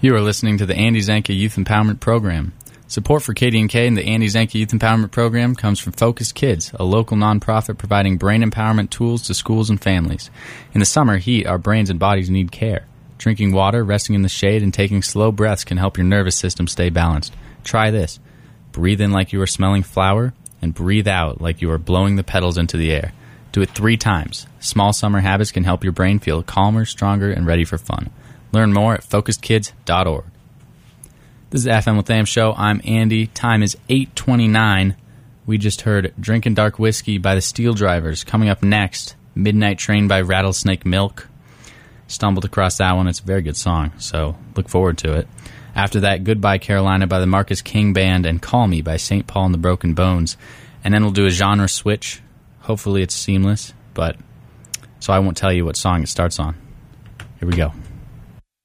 You are listening to the Andy Zanka Youth Empowerment Program. Support for KD&K and the Andy Zanka Youth Empowerment Program comes from Focus Kids, a local nonprofit providing brain empowerment tools to schools and families. In the summer heat, our brains and bodies need care. Drinking water, resting in the shade, and taking slow breaths can help your nervous system stay balanced. Try this. Breathe in like you are smelling flour, and breathe out like you are blowing the petals into the air. Do it 3 times. Small summer habits can help your brain feel calmer, stronger, and ready for fun. Learn more at focusedkids.org. This is the FM with Am show. I'm Andy. Time is 8:29. We just heard Drinkin' Dark Whiskey by the Steel Drivers. Coming up next, Midnight Train by Rattlesnake Milk. Stumbled across that one. It's a very good song, so look forward to it. After that, Goodbye Carolina by the Marcus King Band and Call Me by St. Paul and the Broken Bones. And then we'll do a genre switch. Hopefully it's seamless, but so I won't tell you what song it starts on. Here we go.